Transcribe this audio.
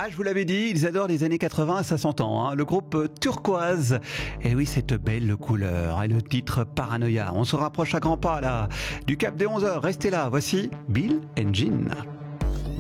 Ah, je vous l'avais dit, ils adorent les années 80, ça s'entend, hein. Le groupe Turquoise. Et oui, cette belle couleur. Et le titre Paranoia. On se rapproche à grands pas, là, du cap des 11h. Restez là, voici Bill and Jean.